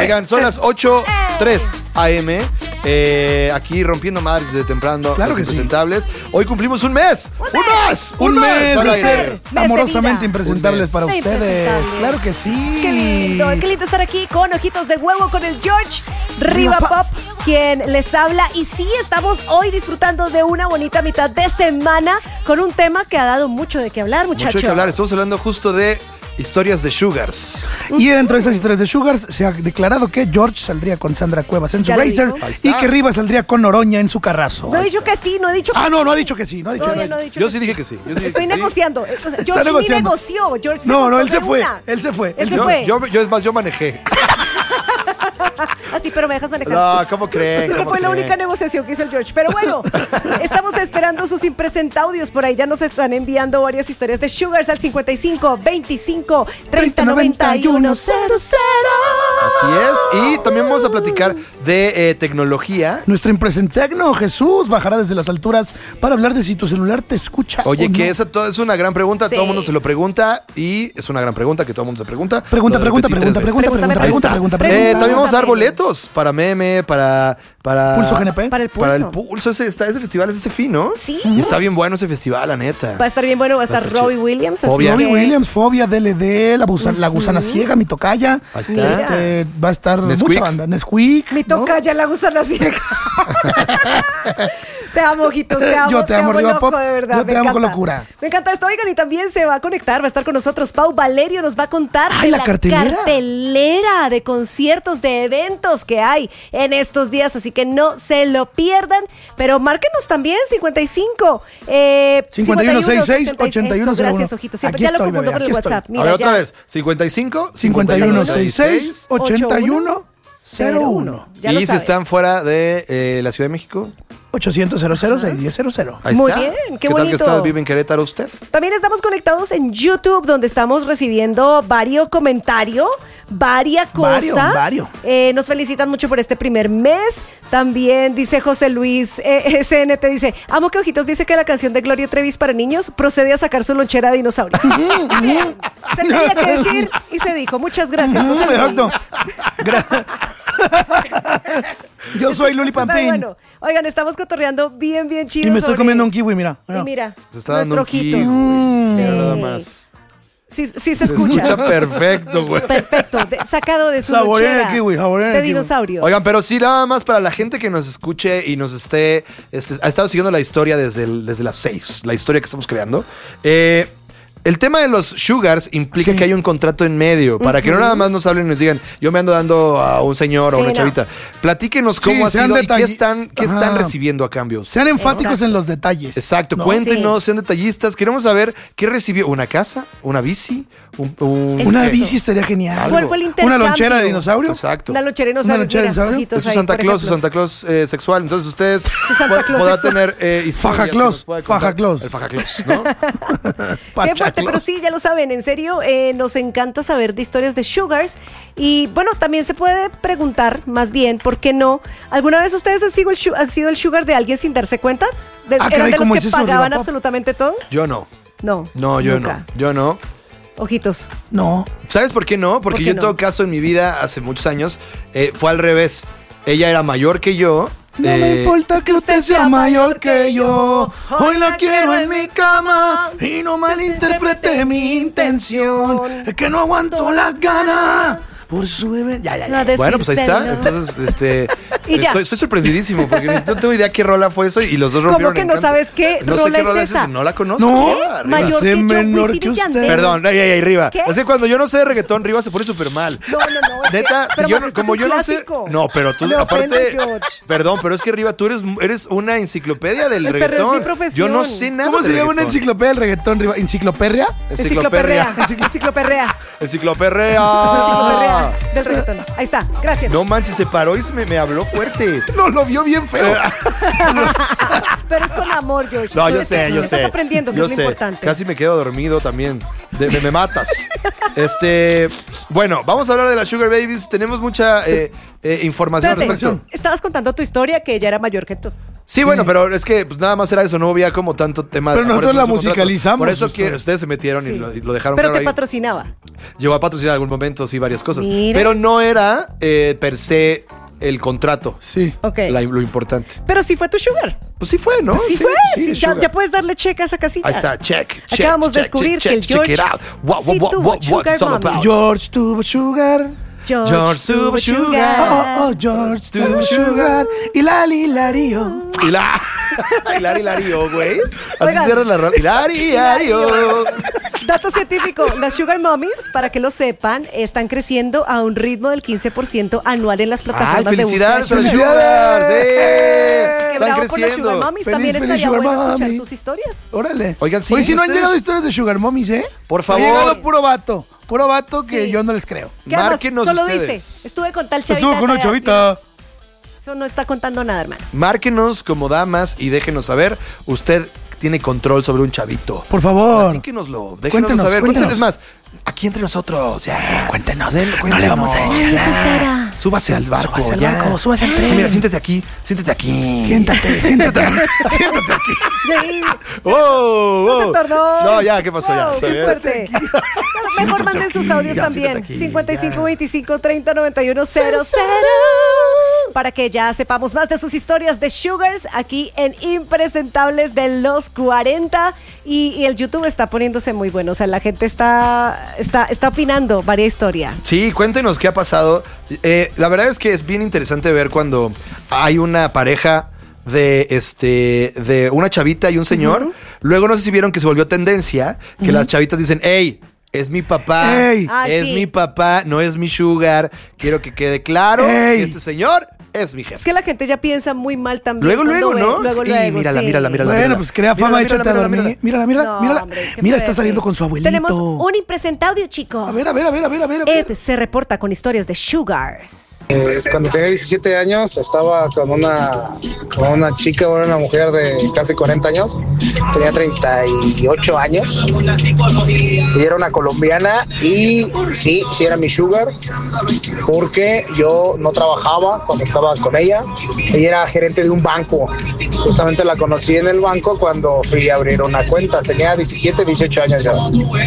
Oigan, son las 8:03 AM. Aquí rompiendo madres desde temprano. Claro los que sí. impresentables. Hoy cumplimos un mes. Un mes al de aire. ser Mes amorosamente de vida. impresentables para De ustedes. impresentables. Claro que sí. Qué lindo estar aquí con Ojitos de Huevo, con el George Riva Pop, quien les habla. Y sí, estamos hoy disfrutando de una bonita mitad de semana con un tema que ha dado mucho de qué hablar, muchachos. Mucho que hablar. Estamos hablando justo de historias de Sugars. Y dentro de esas historias de Sugars se ha declarado que George saldría con Sandra Cuevas en su Ya lo Racer dijo. Ahí está. y que Riva saldría con Noroña en su carrazo. No he dicho que sí, no he dicho que No ha dicho que sí. No ha dicho Todavía que no he sí. dicho Yo que sí dije que sí. Yo sí dije Estoy que sí. negociando. O sea, Está George ni negociando. negoció. George No, él contó se de fue. una. Él se fue. Él se fue. Yo, es más, yo manejé. Así, pero me dejas manejar. No, ¿cómo creen? Esa ¿Cómo fue la creen? única negociación que hizo el George. Pero bueno, estamos esperando sus impresentaudios. Por ahí ya nos están enviando varias historias de Sugars al 55 25 30 91 00. Así es. Y también vamos a platicar de tecnología. Nuestro impresentecno Jesús bajará desde las alturas para hablar de si tu celular te escucha. Oye, o que no. esa es una gran pregunta. Sí. Todo el mundo se lo pregunta. Y es una gran pregunta que todo el mundo se pregunta. Pregunta, Lo repetí tres veces. Pregúntame, Ahí está. pregunta. También vamos a dar Pregúntame. boletos para meme, para Pulso GNP. Para el pulso. Para el pulso. Ese festival es este fin, ¿no? Sí. Y está bien bueno ese festival, la neta. Va a estar bien bueno, va a estar estar Robbie chido. Williams. Fobia. así Robbie que- Williams, Fobia, DLD, la gusana ciega, mi tocaya. Ahí está. Mira. Va a estar Nesquik. mucha banda. Nesquik. Mi ¿no? toca ya la gusana ciega. Te amo, ojitos, te amo. Yo te amo, Riva loco, Pop. de verdad. Yo te me amo encanta. con locura. Me encanta esto. Oigan, y también se va a conectar, va a estar con nosotros Pau Valerio, nos va a contar Ay, de la la cartelera. cartelera de conciertos, de eventos que hay en estos días, así que no se lo pierdan. Pero márquenos también, 55 5166 8101. Gracias, ojitos. Siempre Aquí ya lo estoy, confundo bebé, con el aquí estoy. WhatsApp. A Mira, ver, otra ya. vez. 55 5166 8101. Ya lo Y si sabes. están fuera de la Ciudad de México, 800 610 ahí Muy está. bien, qué tal bonito. que está? ¿Vive en Querétaro usted? También estamos conectados en YouTube, donde estamos recibiendo varios comentarios, varias cosas. Vario. Nos felicitan mucho por este primer mes. También dice José Luis SNT, dice, amo que Ojitos dice que la canción de Gloria Trevi para niños procede a sacar su lonchera de dinosaurio. Bien, se tenía que decir y se dijo. Muchas gracias, José Luis. Exacto. Yo soy Luli Está Pampín. bueno. Oigan, estamos cotorreando bien chido. Y me estoy sobre- comiendo un kiwi, mira. Y mira, Se está dando nuestro un Ojitos. kiwi. Mira Sí. nada más. Sí se Se escucha. escucha perfecto, güey. Perfecto, sacado de su Saboreé lonchera el kiwi, saboreé el de kiwi. dinosaurios. Oigan, pero sí, nada más para la gente que nos escuche y nos ha estado siguiendo la historia desde las 6, la historia que estamos creando. El tema de los Sugars implica Sí. que hay un contrato en medio, para que no nada más nos hablen y nos digan, yo me ando dando a un señor o Sí, una no. chavita. Platíquenos Sí, cómo ha sean sido y qué detalli- están Ajá. recibiendo a cambio. Sean enfáticos Exacto. en los detalles. Exacto, ¿no? cuéntenos, sean detallistas. Queremos saber qué recibió. ¿Una casa? ¿Una bici? Una Exacto. bici estaría genial. Algo. ¿Cuál fue el intercambio? Una lonchera de dinosaurio. Exacto. Una lonchera de Una dinosaurios. lonchera de mira, dinosaurio. ojitos Es su ahí, Santa por Claus, su ejemplo. Santa Claus sexual. Entonces ustedes Santa Claus podrán sexual. tener historias Faja que Claus, nos pueda contar. Faja Claus. El Faja Claus, ¿no? Qué fuerte, pero sí, ya lo saben, en serio, nos encanta saber de historias de Sugars. Y bueno, también se puede preguntar, más bien, ¿por qué no? ¿Alguna vez ustedes han sido el Sugar de alguien sin darse cuenta? Ah, ¿Eran caray, de los ¿cómo que es eso, pagaban Riva Pop? absolutamente todo? Yo no. No. No, yo nunca. no. Yo no. Ojitos. No. ¿Sabes por qué no? Porque ¿Por qué yo en no? todo caso en mi vida, hace muchos años, fue al revés. Ella era mayor que yo. No me importa que usted sea mayor que yo. Hoy la quiero en mi cama. Y no malinterprete mi intención. Es que no aguanto las ganas. Por su bebé. Ya. Bueno, pues ahí está. Decírselo. Entonces, Y ya. estoy sorprendidísimo porque no tengo idea qué rola fue eso y los dos rompieron ¿Cómo que en no canto. sabes qué No sé rola qué es rola es esa? esa. No la conozco. No. Arriba. Mayor Sé que yo, menor Wisin que y usted. Yandel. Perdón, ahí arriba. ¿Qué? Es que cuando yo no sé de reggaetón, Riva se pone súper mal. No. es que- Neta, pero si yo más, no, esto es como un yo no sé. clásico. No, pero tú, Me ofende, aparte. George. Perdón, pero es que Riva, tú eres una enciclopedia del Pero es mi reggaetón. profesión. Yo no sé nada. ¿Cómo de se llama una reggaetón. enciclopedia del reggaetón, Riva? ¿Enciclopedia? Encicloperrea. Encicloperrea. Encicloperrea. Del reggaetón. Ahí está. Gracias. No manches, se paró y me habló fuerte. No, lo vio bien feo. Pero es con amor, George. No, yo Entonces, sé, yo sé. Estás aprendiendo, que Yo es lo sé. importante. Casi me quedo dormido también. Me matas. Bueno, vamos a hablar de las Sugar Babies. Tenemos mucha información al Espérate, respecto. estabas contando tu historia que ella era mayor que tú. Sí, bueno, pero es que pues, nada más era eso, no había como tanto tema. Pero nosotros por eso la es un contrato. musicalizamos, Por eso que ustedes. ustedes se metieron Sí. y lo dejaron Pero claro te ahí. patrocinaba. Llegó a patrocinar en algún momento, sí, varias cosas. Mira. Pero no era per se el contrato. Sí. Ok. Lo importante. Pero sí fue tu sugar. Pues sí fue, ¿no? Sí, fue. sí, ya, sugar. ya puedes darle check a esa casilla. Ahí está, check. Acabamos de descubrir que el George check it out. sí tuvo What's sugar it all mommy. about? George tuvo sugar. George tuvo sugar. Oh, oh, George tuvo sugar. Y la Hilario. Hilario, güey. Así Oigan. cierra la rola. Hilario. Dato científico, las Sugar Mommies, para que lo sepan, están creciendo a un ritmo del 15% anual en las ¡Ay, plataformas de felicidades a búsqueda. las ¡Felicidades! Sugar! ¡Sí! Qué Están bravo por las Sugar creciendo. Mommies. Feliz, También feliz estaría Sugar bueno escuchar Mommy. sus historias. Órale. Oigan, sí, Oye, si no han ustedes- llegado historias de Sugar Mommies, ¿eh? Por favor. Ha llegado puro vato. Puro vato que Sí. yo no les creo. ¿Qué además? Márquenos Solo ustedes. dice, estuve con tal chavita. Estuvo con una tal- chavita. Eso no está contando nada, hermano. Márquenos como damas y déjenos saber. Usted tiene control sobre un chavito. Por favor. Platíquenoslo. Déjenos Cuéntenos, saber. cuéntenos. Es más, aquí entre nosotros. Ya. Cuéntenos. Cuéntenos. No le vamos a decir nada. Súbase al barco. Súbase al ya. barco, súbase al tren. Mira, siéntate aquí. Siéntate aquí. Siéntate, siéntate. Siéntate aquí. Y ahí, ¡Oh! se oh. tornó. No, ya, ¿qué pasó? Ya. Wow, Está qué bien. fuerte. Mejor manden sus audios Ya, también. siéntate aquí, 55 25 30 91 00. Para que ya sepamos más de sus historias de Sugars aquí en Impresentables de los 40. Y el YouTube está poniéndose muy bueno. O sea, la gente está opinando varias historias. Sí, cuéntenos qué ha pasado. La verdad es que es bien interesante ver cuando hay una pareja de una chavita y un señor. Luego no sé si vieron que se volvió tendencia, que las chavitas dicen, hey, es mi papá, Ey. Ah, es sí. mi papá, no es mi sugar. Quiero que quede claro Ey. que este señor es mi Es jefe. que la gente ya piensa muy mal también. Luego, cuando ¿no? ve- Luego, Y luego, mírala, sí. mírala. Bueno, pues crea fama, Mírala, échate a mírala, dormir. mírala. Mírala, No, mírala. hombre, qué Mira, fuerte. está saliendo con su abuelito. Tenemos un impresente audio, chicos. A ver. Ed se reporta con historias de Sugars. Cuando tenía 17 años estaba con una chica, una mujer de casi 40 años, tenía 38 años y era una colombiana y sí era mi sugar porque yo no trabajaba cuando estaba con ella era gerente de un banco, justamente la conocí en el banco cuando fui a abrir una cuenta, tenía 17, 18 años ya.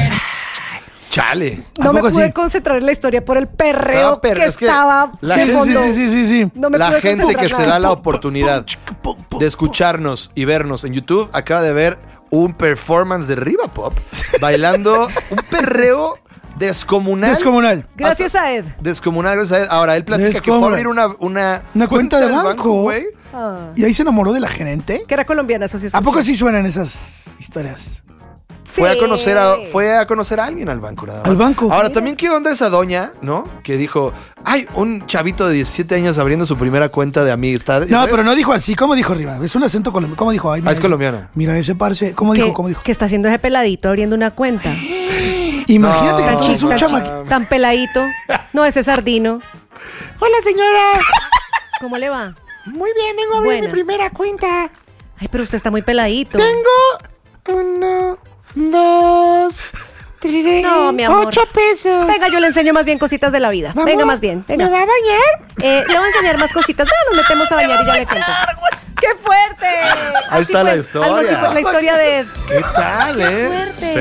Chale. No ¿A me poco pude sí? concentrar en la historia por el perreo que es que estaba la de gente- fondo. Sí. No me La pude gente que concentrar se da nada. la oportunidad de escucharnos y vernos en YouTube acaba de ver un performance de Riva Pop bailando un perreo descomunal. Descomunal. Gracias a Ed. Descomunal, gracias a él. Ahora, él platica que fue a Descomunal. abrir una cuenta de del banco. güey. Ah, Y ahí se enamoró de la gerente. que era colombiana, eso sí ¿A poco sí suenan esas historias? Fue a Sí. conocer a alguien al banco, nada más. ¿Al banco? Ahora, también, ¿qué onda esa doña, no? Que dijo, ay, un chavito de 17 años abriendo su primera cuenta de amistad. No, pero no dijo así. ¿Cómo dijo arriba? Es un acento colombiano. ¿Cómo dijo? Ay, mira es colombiana. Mira ese parce. ¿Cómo Que, dijo? ¿Cómo dijo? que está haciendo ese peladito abriendo una cuenta. Imagínate No, que Tan tú eres un chiquito, chamaquito. tan peladito. No, ese sardino. Hola, señora. ¿Cómo le va? Muy bien, vengo a abrir Buenas. mi primera cuenta. Ay, pero usted está muy peladito. Tengo 1, 2, 3, No, mi amor. 8 pesos. Venga, yo le enseño más bien cositas de la vida. Vamos. Venga, más bien. Venga. ¿Me va a bañar? Le voy a enseñar más cositas. Bueno, nos metemos a bañar y ya le cuento. ¡Qué fuerte! Ahí está la historia. Algo así fue la historia de... ¿Qué tal, fuerte.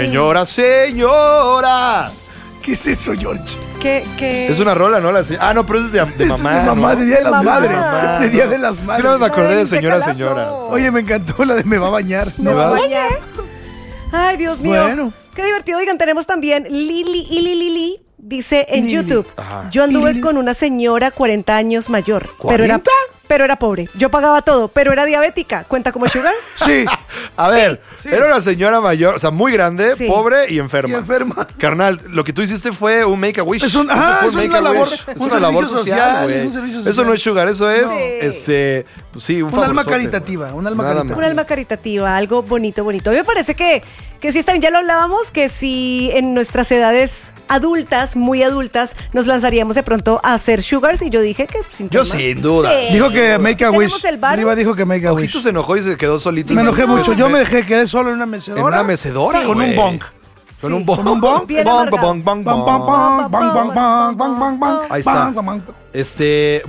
Señora. ¿Qué es eso, George? que... Es una rola, ¿no? No, pero es de mamá. de mamá, ¿no? de Día de las Mamá. Madres. De Día de las Sí, Madres. no me acordé de Ay, qué señora. calazo. Oye, me encantó la de me va a bañar. Me va a bañar. Ay, Dios mío. Bueno. Qué divertido. Oigan, tenemos también Lili. Dice en Lili. YouTube, Ajá. yo anduve Lili. con una señora 40 años mayor. ¿40? Pero era pobre. Yo pagaba todo, pero era diabética. ¿Cuenta como sugar? Sí. A ver, Sí. era una señora mayor, o sea, muy grande, Sí. pobre y enferma. Y enferma. Carnal, lo que tú hiciste fue un make a wish. Es un- Eso ajá, fue es make una a labor- wish. un Es una labor servicio social, social, güey. es un servicio Eso social. no es sugar, eso es, Sí. pues sí, un Un alma favorzote. caritativa, un alma Nada caritativa. Un más. alma caritativa, algo bonito. A mí me parece que sí está bien, ya lo hablábamos, que si en nuestras edades adultas, muy adultas, nos lanzaríamos de pronto a hacer sugars y yo dije que sin Yo tema. sin duda. Dijo que make a Tenemos wish. el varo. Arriba dijo que make a wish. Ojito se enojó y se quedó solito. Me enojé No. mucho. Yo me dejé, quedé solo en una mecedora. En una mecedora, Sí. Con güey. un bong. Con Sí. un bong. Con un bong. Bien Bong, amargado. bong, bong, Bang, bong. bang, bang, bang, bang, bang, bang, bang, bang. Ahí está. Bang, bang, bang. Bueno,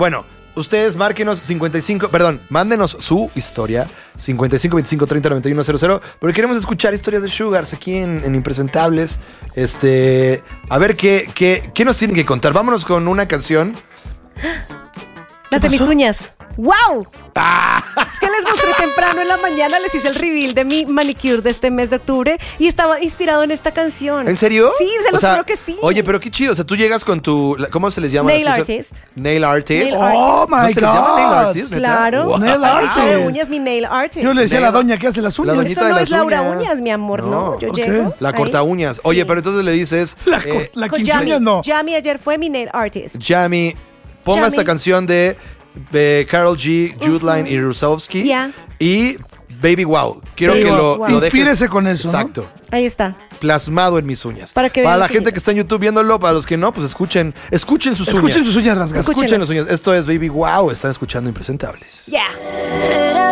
ustedes márquenos mándenos su historia 55 25 30 91 00, porque queremos escuchar historias de Sugars aquí en Impresentables. A ver qué nos tienen que contar. Vámonos con una canción. Las de mis uñas. ¡Wow! Es que les mostré temprano en la mañana, les hice el reveal de mi manicure de este mes de octubre y estaba inspirado en esta canción. ¿En serio? Sí, se los juro que sí. Oye, pero qué chido. O sea, tú llegas con tu... ¿Cómo se les llama? Nail artist. Nail artist. Oh, ¿No my se les llama nail God. artist, neta? Claro. Wow. Nail artist. De uñas, mi nail artist. Yo le decía a la doña que hace las La uñas. doñita Eso de no las es Laura uñas. Uñas, mi amor, no. Yo ok. llego. La ahí. corta uñas. Sí. Oye, pero entonces le dices... La Con quinceañera no. Yami ayer fue mi nail artist. Yami, ponga Yami. esta canción de Karol G, Judeline y Rusowski. Ya. Y Baby Wow. Quiero Baby que Wow. lo dejes. Inspírese con eso, ¿no? Exacto. Ahí está. Plasmado en mis uñas. Para que vean la las gente uñas. que está en YouTube viéndolo, para los que no, pues escuchen sus uñas. Escuchen sus uñas rasgadas. Escuchen las uñas. Esto es Baby Wow. Están escuchando Impresentables. Yeah.